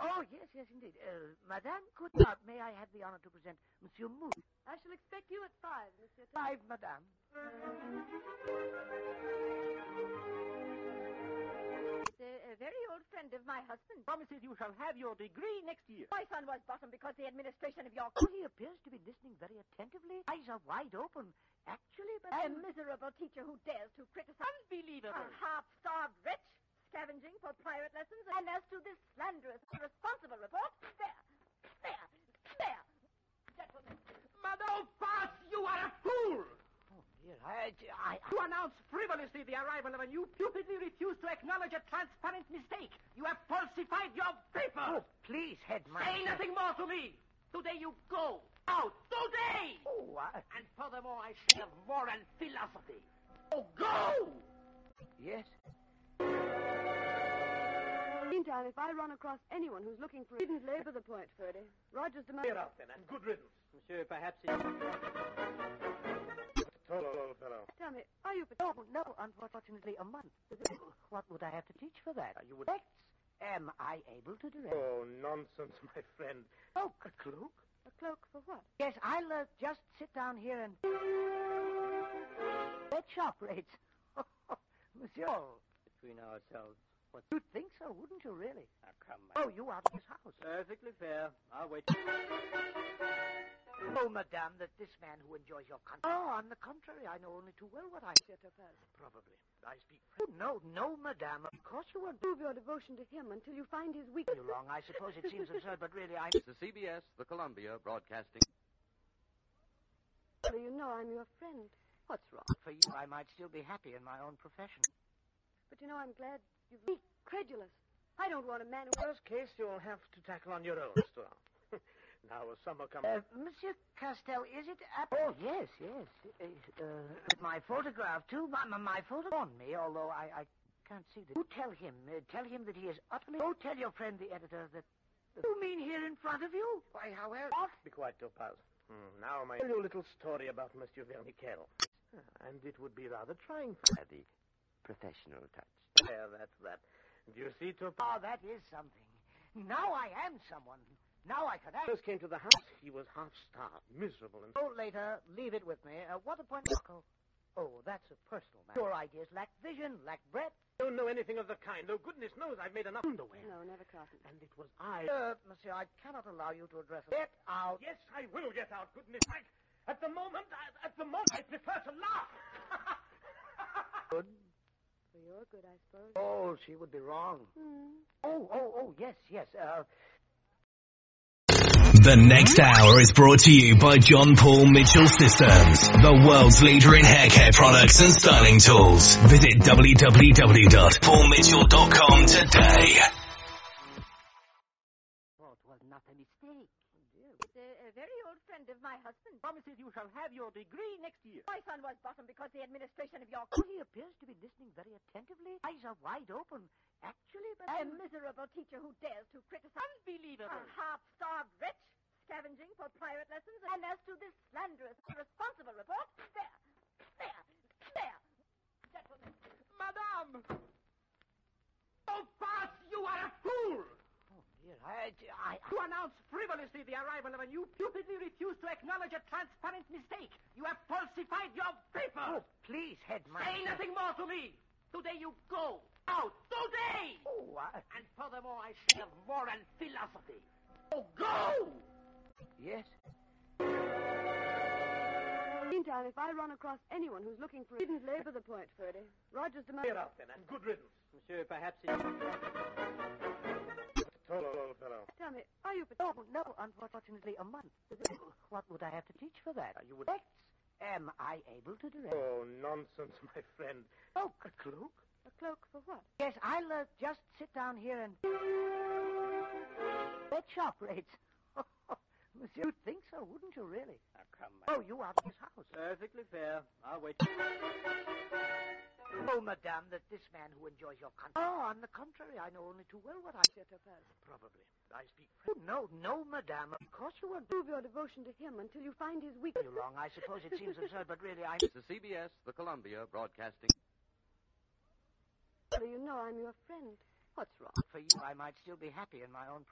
Oh, yes, indeed. Madame, may I have the honor to present Monsieur Mood? I shall expect you at 5, Monsieur. 5, Madame. A very old friend of my husband. Promises you shall have your degree next year. My son was bottom because the administration of your... Oh, he appears to be listening very attentively. Eyes are wide open. Actually, but... A miserable teacher who dares to criticize... Unbelievable. A half-starved wretch, scavenging for private lessons. And as to this slanderous, irresponsible report, there. Gentlemen. Madame Pass, you are a fool! Oh, dear, You announced frivolously the arrival of a new stupidly refused to acknowledge a transparent mistake. You have falsified your paper. Oh, please, Headmaster. Say nothing more to me. Today you go. Out. Today. Oh, what? And furthermore, I shall have moral philosophy. Oh, go! Yes? Meantime, if I run across anyone who's looking for... Didn't labor the point, Ferdy. Roger's demand... Clear out, then, and good riddance. Monsieur, perhaps he... Tall old fellow. Tell me, are you... Oh, no, unfortunately, a month. What would I have to teach for that? You would... Facts. Am I able to direct? Oh, nonsense, my friend. Oh, a cloak? A cloak for what? Yes, I'll just sit down here and... At shop rates. Monsieur. Between ourselves. What? You'd think so, wouldn't you, really? Now, come Oh, you out of this house. Perfectly fair. I'll wait. Oh, madame, that this man who enjoys your country... Oh, on the contrary, I know only too well what I... Probably. I speak Oh, no, madame. Of course you won't... Prove your devotion to him until you find his weakness. You wrong, I suppose it seems absurd, but really, I... This is CBS, the Columbia Broadcasting. So you know I'm your friend. What's wrong? For you, I might still be happy in my own profession. But you know, I'm glad you've... Be credulous. I don't want a man who... Worst case, you'll have to tackle on your own, Stuart. Now, as summer comes... Monsieur Castel, is it... Oh, yes. My photograph, too. My photograph on me, although I can't see the... You tell him that he is utterly... Oh, tell your friend, the editor, that... You mean here in front of you? Why, however... Be quiet, Topaz. Now, may I tell you a little story about Monsieur Verniquel. And it would be rather trying for... The professional touch. There, that's that. Do you see, Topaz? Oh, that is something. Now I am someone. Now I can act. First came to the house. He was half-starved, miserable, and... Oh, later. Leave it with me. What appointment? Oh, that's a personal matter. Your ideas lack vision, lack breadth. Don't know anything of the kind. Oh, goodness knows I've made enough underwear. No, never Carton. And it was I... Monsieur, I cannot allow you to address... Get out. Yes, I will get out, goodness sake. At the moment, I prefer to laugh. Good. For your good, I suppose. Oh, she would be wrong. Oh, yes. The next hour is brought to you by John Paul Mitchell Systems, the world's leader in hair care products and styling tools. Visit www.paulmitchell.com today. Oh, it was not a mistake. It's a very old friend of my husband. Promises you shall have your degree next year. My son was bottom because the administration of your... Oh, he appears to be listening very attentively. Eyes are wide open. Actually, but... A miserable teacher who dares to criticize... Unbelievable. A half-starved wretch, scavenging for private lessons. And as to this slanderous, irresponsible report, there. Gentlemen. Madame! Oh, Pass, you are a fool! Oh, dear, You announced frivolously the arrival of a new stupidly refused to acknowledge a transparent mistake. You have falsified your paper. Oh, please, Headmaster. Say nothing more to me. Today you go. Out. Today. Oh, what? And furthermore, I shall have moral philosophy. Oh, go! Yes? Meantime, if I run across anyone who's looking for... Didn't labor the point, Ferdy. Roger's demand... Clear out, then, and good riddance. Monsieur, perhaps he... Tall old fellow. Tell me, are you... Oh, no, unfortunately, a month. What would I have to teach for that? You would... Facts. Am I able to direct? Oh, nonsense, my friend. Oh, a cloak? A cloak for what? Yes, I'll just sit down here and... At shop rates. Monsieur, you'd think so, wouldn't you, really? Now, come on. Oh, you out of this house. Perfectly fair. I'll wait. Oh, madame, that this man who enjoys your country... Oh, on the contrary, I know only too well what I... Probably. I speak Oh, no, madame. Of course you won't... Prove your devotion to him until you find his weakness. You wrong, I suppose it seems absurd, but really, I... This is CBS, the Columbia Broadcasting. So you know I'm your friend. What's wrong? For you, I might still be happy in my own...